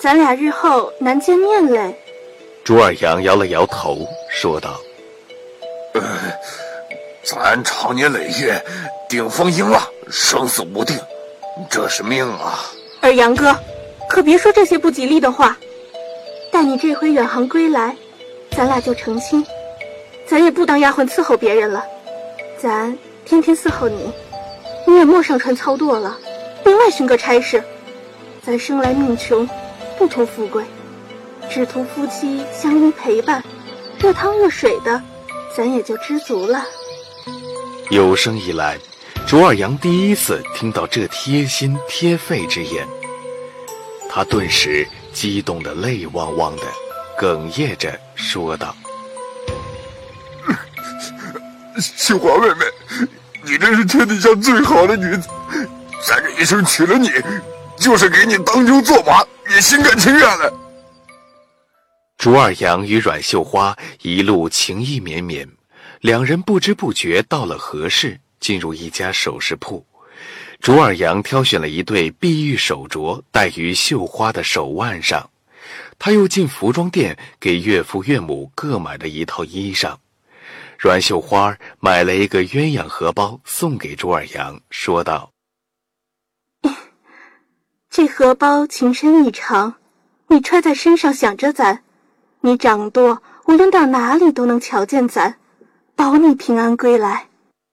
咱俩日后难见面嘞。 朱二阳摇了摇头，说道： 咱长年累月顶风迎浪，生死无定，这是命啊。 二阳哥，可别说这些不吉利的话。待你这回远航归来，咱俩就成亲，咱也不当丫鬟伺候别人了，咱天天伺候你，你也莫上船操舵了，另外寻个差事。咱生来命穷，不图富贵，只图夫妻相依陪伴，热汤热水的，咱也就知足了。 有生以来，朱二阳第一次听到这贴心贴肺之言，他顿时激动得泪汪汪的，哽咽着说道： 秀华妹妹，你真是天底下最好的女子，咱这一生娶了你，就是给你当牛做马，也心甘情愿的。 朱二阳与阮秀花一路情意绵绵，两人不知不觉到了合适，进入一家首饰铺。朱二阳挑选了一对碧玉手镯戴于绣花的手腕上，他又进服装店给岳父岳母各买了一套衣裳。阮秀花买了一个鸳鸯荷包送给朱二阳，说道： 这荷包情深意长，你揣在身上想着咱，你掌舵无论到哪里都能瞧见咱，保你平安归来。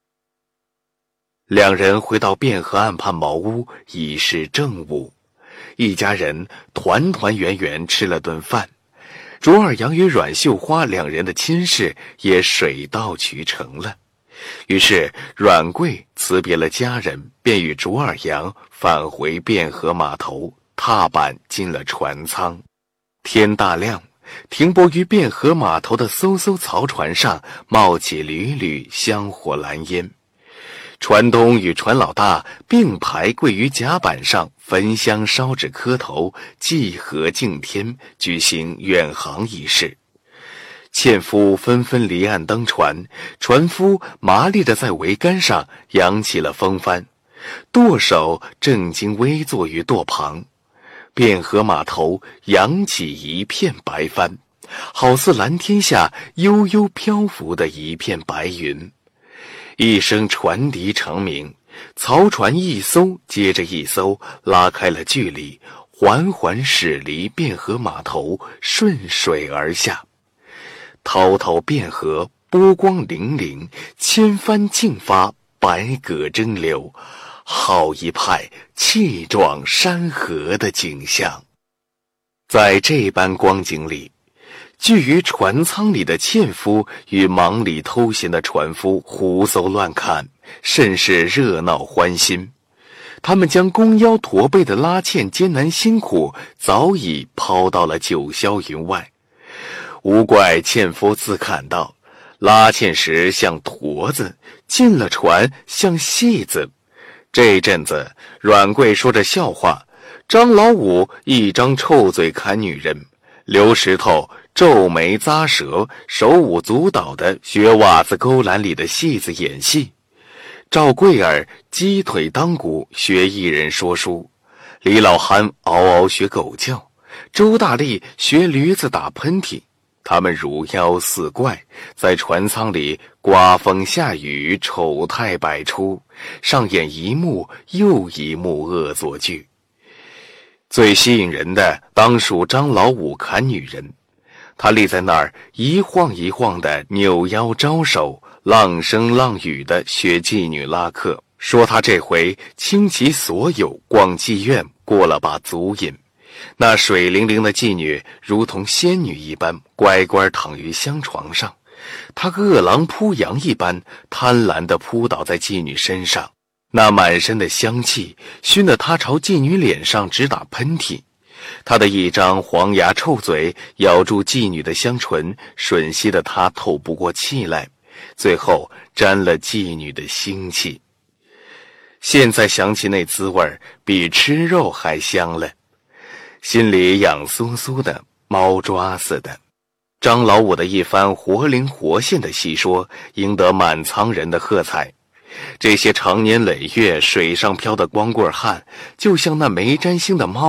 两人回到汴河岸畔茅屋，已是正午，一家人团团圆圆吃了顿饭。朱二阳与阮秀花两人的亲事也水到渠成了，于是阮贵辞别了家人，便与朱二阳返回汴河码头，踏板进了船舱。天大亮，停泊于汴河码头的艘艘漕船上冒起缕缕香火蓝烟。船东与船老大并排跪于甲板上，焚香烧纸磕头，祭河敬天，举行远航仪式。纤夫纷纷离岸登船，船夫麻利地在桅杆上扬起了风帆，舵手正襟危坐于舵旁。汴河码头扬起一片白帆，好似蓝天下悠悠漂浮的一片白云。一声船笛长鸣，漕船一艘接着一艘拉开了距离，缓缓驶离汴河码头，顺水而下。滔滔汴河，波光粼粼，千帆竞发，百舸争流，好一派气壮山河的景象。在这般光景里，居于船舱里的纤夫与忙里偷闲的船夫胡诌乱侃，甚是热闹欢心。他们将弓腰驼背的拉纤艰难辛苦早已抛到了九霄云外。无怪纤夫自侃道：拉纤时像驼子，进了船像戏子。这阵子阮贵说着笑话，张老五一张臭嘴砍女人，刘石头皱眉咂舌，手舞足蹈地学袜子勾栏里的戏子演戏。赵贵儿鸡腿当鼓学艺人说书，李老憨嗷嗷学狗叫，周大力学驴子打喷嚏。他们如妖似怪，在船舱里刮风下雨，丑态百出，上演一幕又一幕恶作剧。最吸引人的当属张老五砍女人，他立在那儿一晃一晃的扭腰招手，浪声浪语的学妓女拉客，说他这回倾其所有逛妓院，过了把足瘾。那水灵灵的妓女如同仙女一般乖乖躺于香床上，他饿狼扑羊一般贪婪地扑倒在妓女身上，那满身的香气熏得他朝妓女脸上直打喷嚏。他的一张黄牙臭嘴咬住妓女的香唇，吮吸得她透不过气来，最后沾了妓女的腥气。现在想起那滋味，比吃肉还香了，心里痒酥酥的，猫抓似的。张老五的一番活灵活现的戏说，赢得满舱人的喝彩。这些常年累月水上漂的光棍汉，就像那没沾星的猫